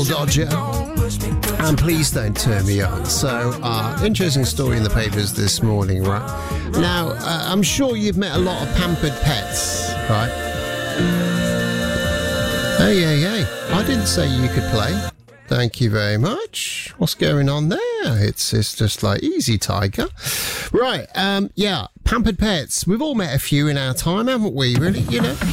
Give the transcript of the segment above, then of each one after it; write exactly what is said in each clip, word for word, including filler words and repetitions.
Dodger. And please don't turn me on. So, uh, interesting story in the papers this morning, right? Now, uh, I'm sure you've met a lot of pampered pets, right? Hey, hey, hey. I didn't say you could play. Thank you very much. What's going on there? It's it's just like easy, Tiger. Right, um, yeah, pampered pets. We've all met a few in our time, haven't we? Really, you know?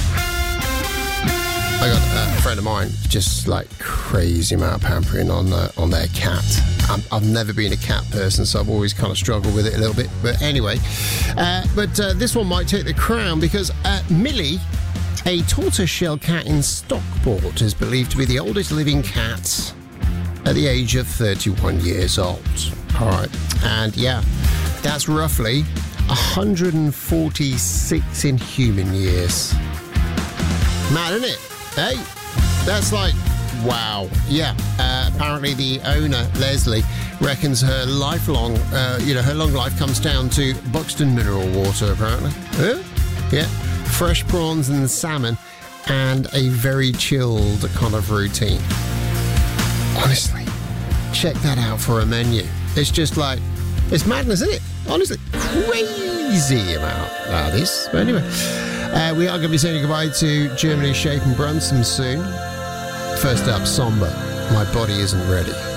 I got uh, a friend of mine, just like crazy amount of pampering on uh, on their cat. I'm, I've never been a cat person, so I've always kind of struggled with it a little bit. But anyway, uh, but uh, this one might take the crown because uh, Millie, a tortoiseshell cat in Stockport, is believed to be the oldest living cat at the age of thirty-one years old. All right, and yeah, that's roughly one hundred forty-six in human years. Mad, isn't it? Hey, that's like, wow. Yeah, uh, apparently the owner, Leslie, reckons her lifelong, uh, you know, her long life comes down to Buxton mineral water, apparently. Yeah, yeah. Fresh prawns and salmon, and a very chilled kind of routine. Honestly, check that out for a menu. It's just like, it's madness, isn't it? Honestly, crazy amount of this. But anyway, uh, we are going to be saying goodbye to Germany's Shape and Brunson soon. First up, Somber, My Body Isn't Ready.